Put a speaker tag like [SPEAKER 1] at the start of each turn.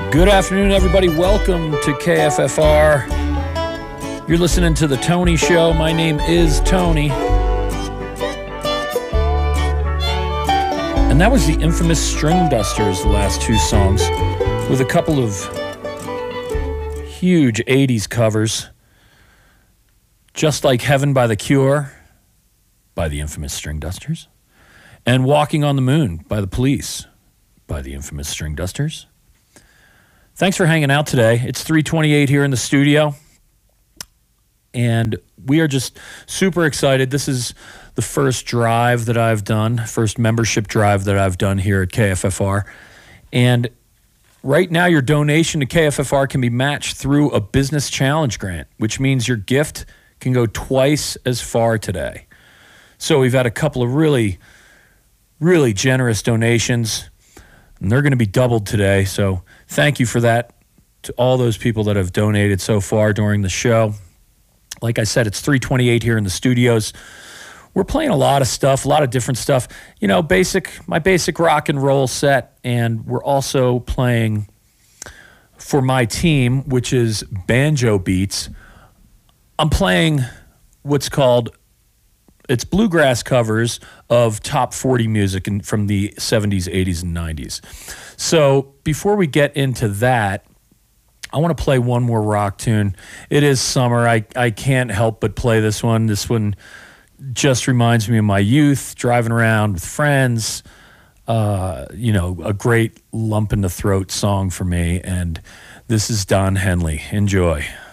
[SPEAKER 1] Good afternoon, everybody. Welcome to KFFR. You're listening to The Tony Show. My name is Tony. And that was the infamous String Dusters, the last two songs, with a couple of huge 80s covers. Just Like Heaven by The Cure, by the infamous String Dusters. And Walking on the Moon by The Police, by the infamous String Dusters. Thanks for hanging out today. It's 3:28 here in the studio, and we are just super excited. This is the first drive that I've done, first membership drive that I've done here at KFFR. And right now, your donation to KFFR can be matched through a business challenge grant, which means your gift can go twice as far today. So we've had a couple of really generous donations, and they're going to be doubled today. So thank you for that to all those people that have donated so far during the show. Like I said, it's 3:28 here in the studios. We're playing a lot of stuff, a lot of different stuff. You know, my basic rock and roll set, and we're also playing for my team, which is Banjo Beats. I'm playing what's called, it's bluegrass covers of top 40 music from the 70s, 80s, and 90s. So before we get into that, I want to play one more rock tune. It is summer. I can't help but play this one. This one just reminds me of my youth, driving around with friends. A great lump in the throat song for me. And this is Don Henley. Enjoy.